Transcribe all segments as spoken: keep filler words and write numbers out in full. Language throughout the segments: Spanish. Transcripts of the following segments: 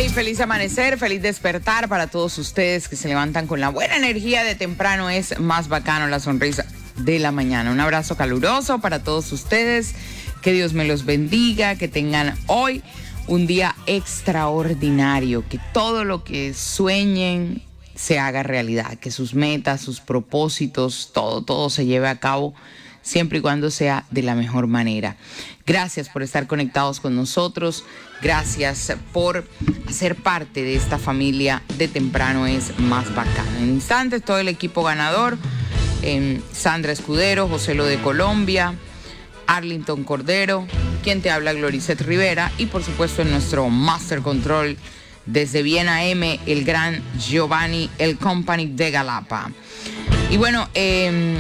Feliz, feliz amanecer, feliz despertar para todos ustedes que se levantan con la buena energía de temprano. Es más bacano la sonrisa de la mañana. Un abrazo caluroso para todos ustedes. Que Dios me los bendiga, que tengan hoy un día extraordinario, que todo lo que sueñen se haga realidad, que sus metas, sus propósitos, todo, todo se lleve a cabo siempre y cuando sea de la mejor manera. Gracias por estar conectados con nosotros. Gracias por hacer parte de esta familia de Temprano es Más Bacano. En instantes, todo el equipo ganador, eh, Sandra Escudero, José Lo de Colombia, Arlington Cordero, quien te habla, Gloricet Rivera, y por supuesto en nuestro Master Control desde Viena M, el gran Giovanni, el Company de Galapa. Y bueno, eh,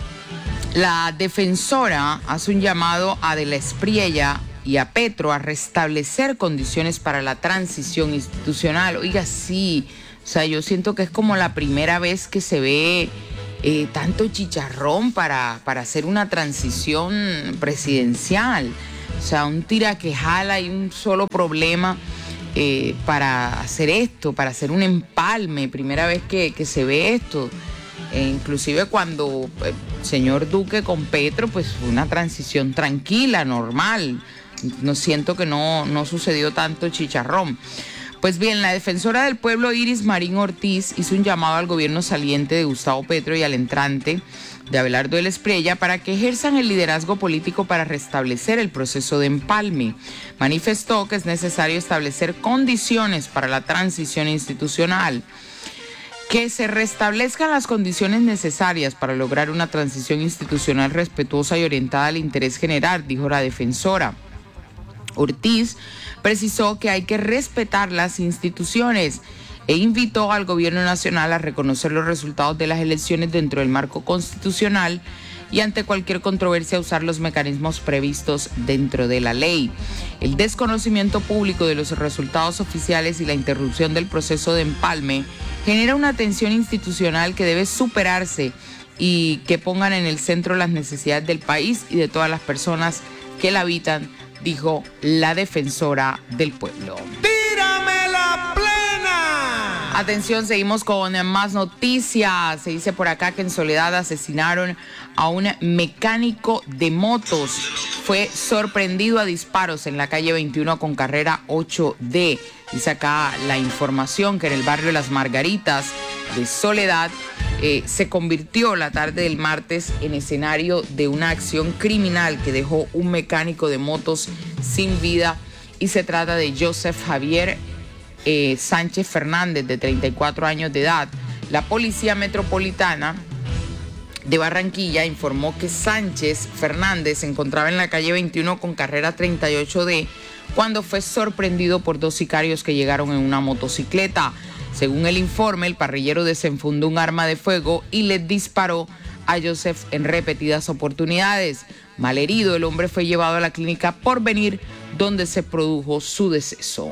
la defensora hace un llamado a De la Espriella y a Petro a restablecer condiciones para la transición institucional. Oiga, sí, o sea, yo siento que es como la primera vez que se ve eh, tanto chicharrón para, para hacer una transición presidencial. O sea, un tira que jala y un solo problema eh, para hacer esto, para hacer un empalme. Primera vez que, que se ve esto. Eh, inclusive cuando el eh, señor Duque con Petro, pues fue una transición tranquila, normal. No siento que no, no sucedió tanto chicharrón. Pues bien, la defensora del pueblo Iris Marín Ortiz hizo un llamado al gobierno saliente de Gustavo Petro y al entrante de Abelardo de la Espriella para que ejerzan el liderazgo político para restablecer el proceso de empalme. Manifestó que es necesario establecer condiciones para la transición institucional, que se restablezcan las condiciones necesarias para lograr una transición institucional respetuosa y orientada al interés general, dijo la defensora. Ortiz precisó que hay que respetar las instituciones e invitó al gobierno nacional a reconocer los resultados de las elecciones dentro del marco constitucional y ante cualquier controversia usar los mecanismos previstos dentro de la ley. El desconocimiento público de los resultados oficiales y la interrupción del proceso de empalme genera una tensión institucional que debe superarse y que pongan en el centro las necesidades del país y de todas las personas que la habitan, dijo la defensora del pueblo. ¡Tírame la plena! Atención, seguimos con más noticias. Se dice por acá que en Soledad asesinaron a un mecánico de motos. Fue sorprendido a disparos en la calle veintiuno con carrera ocho D. Dice acá la información que en el barrio Las Margaritas de Soledad eh, se convirtió la tarde del martes en escenario de una acción criminal que dejó un mecánico de motos sin vida, y se trata de Joseph Javier eh, Sánchez Fernández, de treinta y cuatro años de edad. La Policía Metropolitana de Barranquilla informó que Sánchez Fernández se encontraba en la calle veintiuno con carrera treinta y ocho D cuando fue sorprendido por dos sicarios que llegaron en una motocicleta. Según el informe, el parrillero desenfundó un arma de fuego y le disparó a Joseph en repetidas oportunidades. Malherido, el hombre fue llevado a la clínica Porvenir, donde se produjo su deceso.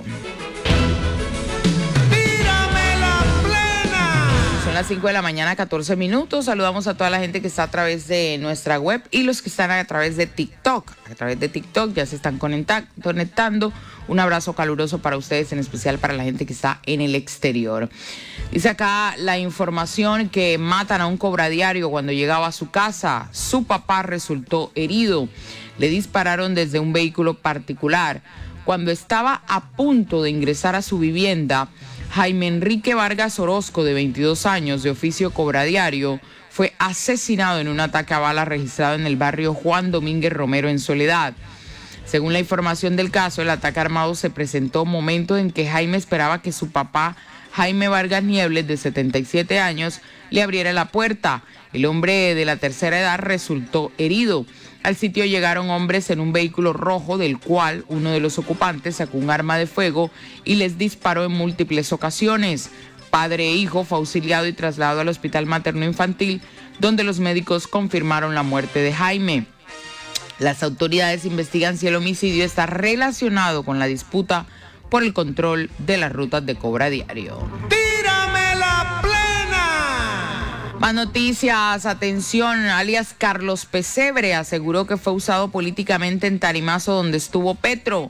Son las cinco de la mañana, catorce minutos. Saludamos a toda la gente que está a través de nuestra web y los que están a través de TikTok. A través de TikTok ya se están conectando. Un abrazo caluroso para ustedes, en especial para la gente que está en el exterior. Dice acá la información que matan a un cobradiario cuando llegaba a su casa. Su papá resultó herido. Le dispararon desde un vehículo particular. Cuando estaba a punto de ingresar a su vivienda, Jaime Enrique Vargas Orozco, de veintidós años, de oficio cobradiario, fue asesinado en un ataque a bala registrado en el barrio Juan Domínguez Romero en Soledad. Según la información del caso, el ataque armado se presentó momento en que Jaime esperaba que su papá, Jaime Vargas Niebles, de setenta y siete años, le abriera la puerta. El hombre de la tercera edad resultó herido. Al sitio llegaron hombres en un vehículo rojo, del cual uno de los ocupantes sacó un arma de fuego y les disparó en múltiples ocasiones. Padre e hijo fue auxiliado y trasladado al hospital materno-infantil, donde los médicos confirmaron la muerte de Jaime. Las autoridades investigan si el homicidio está relacionado con la disputa por el control de las rutas de cobra diario. ¡Tírame la plena! Más noticias, atención, alias Carlos Pesebre aseguró que fue usado políticamente en Tarimazo, donde estuvo Petro.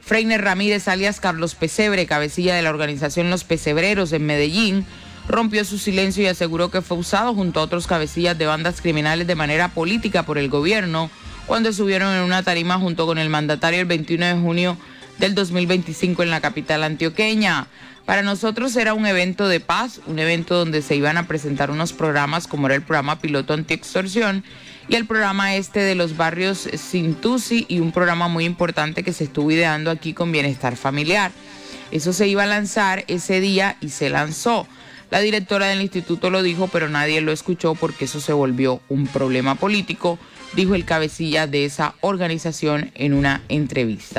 Freiner Ramírez, alias Carlos Pesebre, cabecilla de la organización Los Pesebreros en Medellín, rompió su silencio y aseguró que fue usado junto a otros cabecillas de bandas criminales de manera política por el gobierno cuando subieron en una tarima junto con el mandatario el veintiuno de junio del dos mil veinticinco en la capital antioqueña. Para nosotros era un evento de paz, un evento donde se iban a presentar unos programas como era el programa piloto antiextorsión y el programa este de los barrios Sintusi y un programa muy importante que se estuvo ideando aquí con Bienestar Familiar. Eso se iba a lanzar ese día y se lanzó. La directora del instituto lo dijo, pero nadie lo escuchó porque eso se volvió un problema político, dijo el cabecilla de esa organización en una entrevista.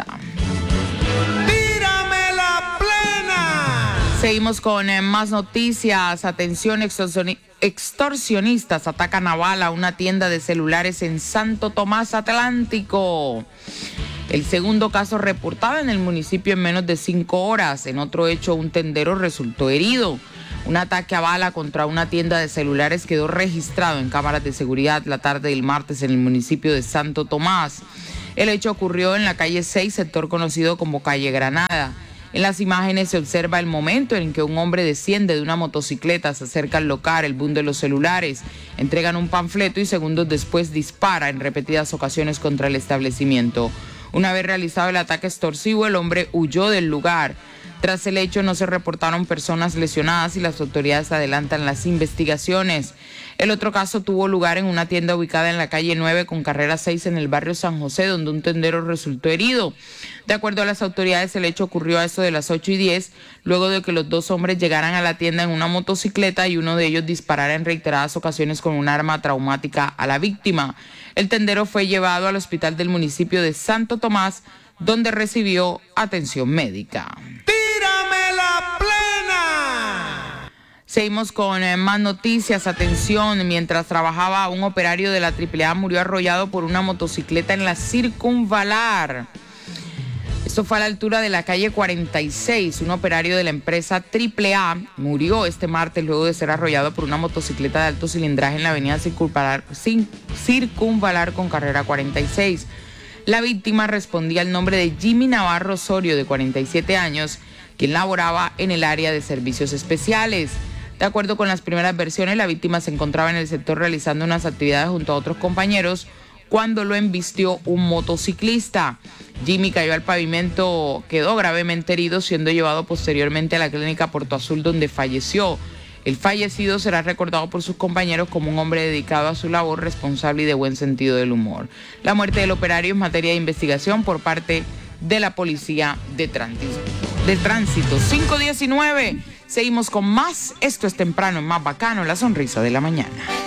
Seguimos con eh, más noticias. Atención, extorsionistas atacan a bala una tienda de celulares en Santo Tomás Atlántico. El segundo caso reportado en el municipio en menos de cinco horas. En otro hecho, un tendero resultó herido. Un ataque a bala contra una tienda de celulares quedó registrado en cámaras de seguridad la tarde del martes en el municipio de Santo Tomás. El hecho ocurrió en la calle seis, sector conocido como Calle Granada. En las imágenes se observa el momento en que un hombre desciende de una motocicleta, se acerca al local, el boom de los celulares, entregan un panfleto y segundos después dispara en repetidas ocasiones contra el establecimiento. Una vez realizado el ataque extorsivo, el hombre huyó del lugar. Tras el hecho no se reportaron personas lesionadas y las autoridades adelantan las investigaciones. El otro caso tuvo lugar en una tienda ubicada en la calle nueve con carrera seis en el barrio San José, donde un tendero resultó herido. De acuerdo a las autoridades, el hecho ocurrió a eso de las ocho y diez, luego de que los dos hombres llegaran a la tienda en una motocicleta y uno de ellos disparara en reiteradas ocasiones con un arma traumática a la víctima. El tendero fue llevado al hospital del municipio de Santo Tomás, donde recibió atención médica. ¡Tírame la plena! Seguimos con eh, más noticias. Atención, mientras trabajaba un operario de la triple A murió arrollado por una motocicleta en la Circunvalar. Esto fue a la altura de la calle cuarenta y seis. Un operario de la empresa triple A murió este martes luego de ser arrollado por una motocicleta de alto cilindraje en la avenida Circunvalar, Circunvalar con carrera cuarenta y seis. La víctima respondía al nombre de Jimmy Navarro Osorio, de cuarenta y siete años, quien laboraba en el área de servicios especiales. De acuerdo con las primeras versiones, la víctima se encontraba en el sector realizando unas actividades junto a otros compañeros cuando lo embistió un motociclista. Jimmy cayó al pavimento, quedó gravemente herido, siendo llevado posteriormente a la clínica Puerto Azul, donde falleció. El fallecido será recordado por sus compañeros como un hombre dedicado a su labor, responsable y de buen sentido del humor. La muerte del operario es materia de investigación por parte de la Policía de Tránsito. De tránsito. cinco diecinueve. Seguimos con más. Esto es temprano en Más Bacano, la sonrisa de la mañana.